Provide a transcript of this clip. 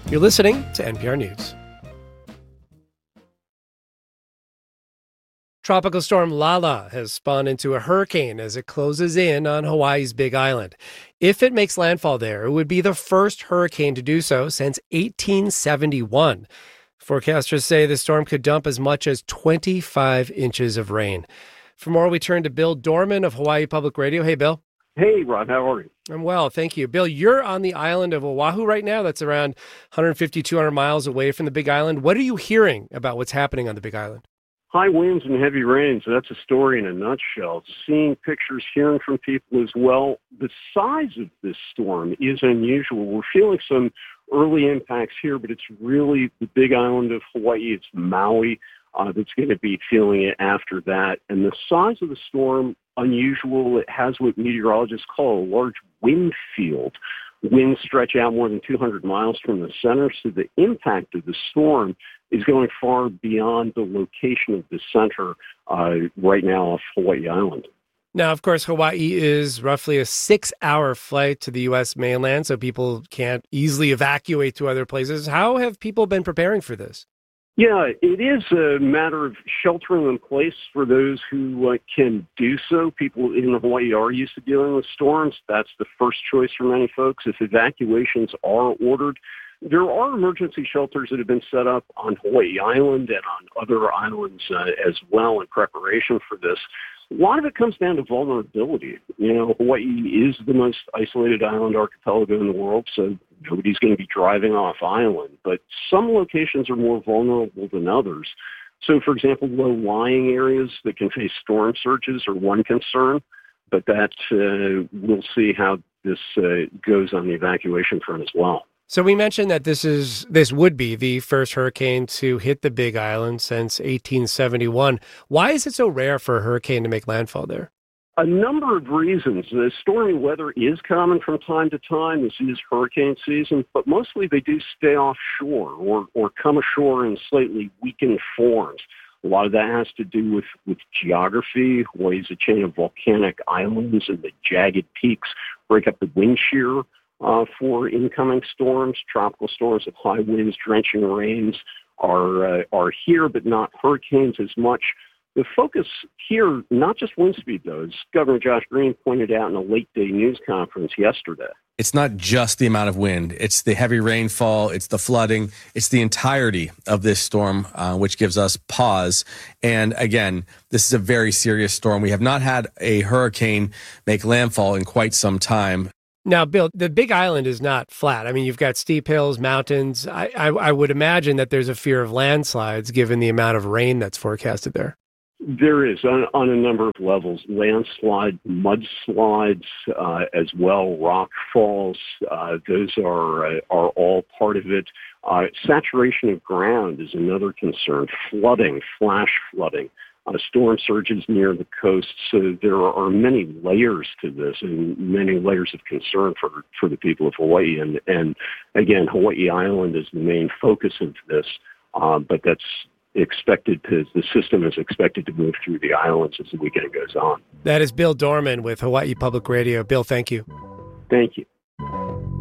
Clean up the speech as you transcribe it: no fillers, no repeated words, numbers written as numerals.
You're listening to NPR News. Tropical storm Lala has spawned into a hurricane as it closes in on Hawaii's Big Island. If it makes landfall there, it would be the first hurricane to do so since 1871. Forecasters say the storm could dump as much as 25 inches of rain. For more, we turn to Bill Dorman of Hawaii Public Radio. Hey, Bill. Hey, Ron. How are you? I'm well, thank you. Bill, you're on the island of Oahu right now. That's around 150, 200 miles away from the Big Island. What are you hearing about what's happening on the Big Island? High winds and heavy rains. That's a story in a nutshell. Seeing pictures, hearing from people as well. The size of this storm is unusual. We're feeling some early impacts here, but it's really the Big Island of Hawaii. It's Maui that's going to be feeling it after that. And the size of the storm, unusual. It has what meteorologists call a large wind field. Winds stretch out more than 200 miles from the center, so the impact of the storm is going far beyond the location of the center right now off Hawaii Island. Now, of course, Hawaii is roughly a 6-hour flight to the U.S. mainland, so people can't easily evacuate to other places. How have people been preparing for this? Yeah, it is a matter of sheltering in place for those who can do so. People in Hawaii are used to dealing with storms. That's the first choice for many folks. If evacuations are ordered, there are emergency shelters that have been set up on Hawaii Island and on other islands as well in preparation for this. A lot of it comes down to vulnerability. You know, Hawaii is the most isolated island archipelago in the world, so nobody's going to be driving off island. But some locations are more vulnerable than others. So, for example, low-lying areas that can face storm surges are one concern, but that we'll see how this goes on the evacuation front as well. So we mentioned that this would be the first hurricane to hit the Big Island since 1871. Why is it so rare for a hurricane to make landfall there? A number of reasons. The stormy weather is common from time to time. This is hurricane season, but mostly they do stay offshore or come ashore in slightly weakened forms. A lot of that has to do with geography. Hawaii is a chain of volcanic islands, and the jagged peaks break up the wind shear for incoming storms. Tropical storms with high winds, drenching rains are here, but not hurricanes as much. The focus here, not just wind speed, though, as Governor Josh Green pointed out in a late-day news conference yesterday. It's not just the amount of wind. It's the heavy rainfall. It's the flooding. It's the entirety of this storm, which gives us pause. And again, this is a very serious storm. We have not had a hurricane make landfall in quite some time. Now, Bill, the Big Island is not flat. I mean, you've got steep hills, mountains. I would imagine that there's a fear of landslides given the amount of rain that's forecasted there. There is on a number of levels. Landslide, mudslides as well, rock falls. Those are all part of it. Saturation of ground is another concern. Flooding, flash flooding. Storm surges near the coast. So there are many layers to this and many layers of concern for the people of Hawaii. And again, Hawaii Island is the main focus of this, but that's the system is expected to move through the islands as the weekend goes on. That is Bill Dorman with Hawaii Public Radio. Bill, thank you. Thank you.